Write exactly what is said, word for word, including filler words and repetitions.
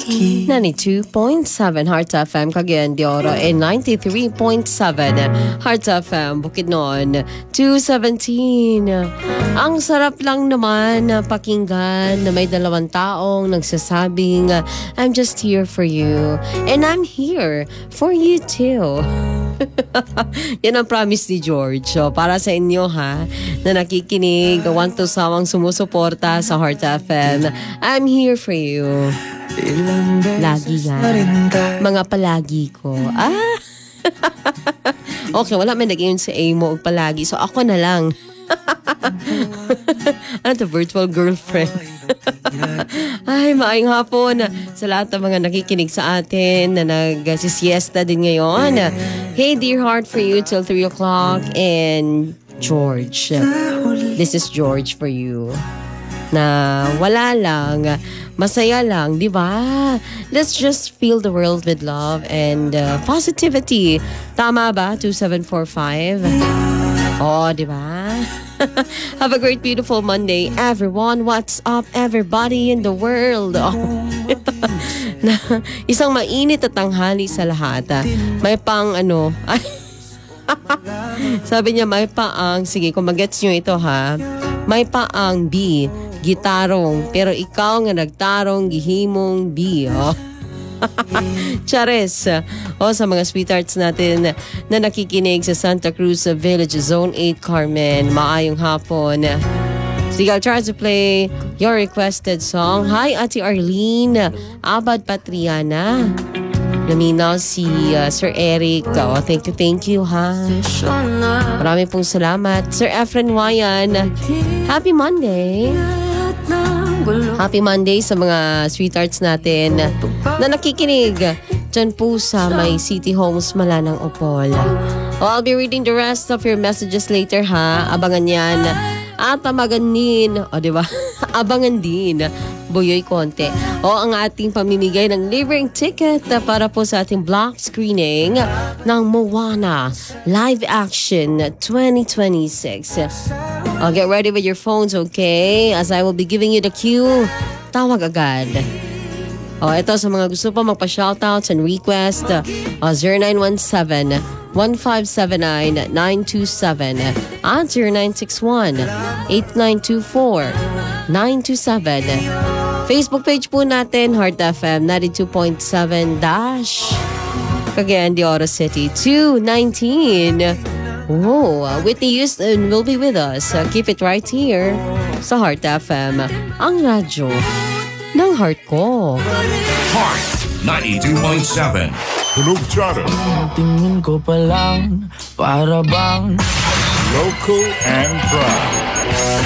ninety-two point seven Hearts F M Cagayan de Oro and ninety-three point seven Hearts F M Bukidnon. two seventeen. Ang sarap lang naman na pakinggan na may dalawang taong nagsasabing, I'm just here for you and I'm here for you too. Yan ang promise ni George. So, para sa inyo ha, na nakikinig, want to sawang sumusuporta sa Heart F M, I'm here for you. Lagi yan. Mga palagi ko. Ah! Okay, wala man nag-iyon sa Amo og palagi. So, ako na lang. Ano to, virtual girlfriend? Ay, maayong hapon sa lahat ng mga nakikinig sa atin na nag-siesta din ngayon. Hey, dear heart, for you till three o'clock. And George, this is George for you. Na wala lang, masaya lang, di ba? Let's just fill the world with love and uh, positivity. Tama ba? two seven four five. Oh, di ba? Have a great, beautiful Monday, everyone. What's up, everybody in the world? Oh. Na, isang mainit at tanghali sa lahat. Ah. May pang ano... Ay, sabi niya, may paang... Sige, kung magets nyo ito ha. May paang B, gitarong. Pero ikaw nga nagtarong, gihimong B. Oh. Charis. O sa mga sweethearts natin na nakikinig sa Santa Cruz Village, Zone eight, Carmen. Maayong hapon. Sige, I'll try to play your requested song. Hi, Ate Arlene. Abad Patriana. Naminaw si uh, Sir Eric. Oh, thank you, thank you, ha. Marami pong salamat. Sir Efren Wayan. Happy Monday. Happy Monday sa mga sweethearts natin na nakikinig dyan po sa may City Homes Malanang Opol. Oh, I'll be reading the rest of your messages later, ha. Abangan yan. At tamagan din, o oh, diba? Abangan din, Buyoy Konte. O oh, ang ating pamimigay ng libreng ticket para po sa ating block screening ng Moana Live Action twenty twenty-six. Oh, get ready with your phones, okay? As I will be giving you the cue, tawag agad. O, oh, ito sa mga gusto pa magpa-shoutouts and request, oh, zero nine one seven, one five seven nine, nine two seven at zero nine six one, eight nine two four, nine two seven. Facebook page po natin, Heart F M ninety-two point seven dash Cagayan de Oro City two nineteen. Whoa, Whitney Houston will be with us. Uh, keep it right here sa Heart F M, ang radyo ng heart ko. Heart ninety-two point seven. Tunog Charo. Tingin ko pa lang para bang local and proud.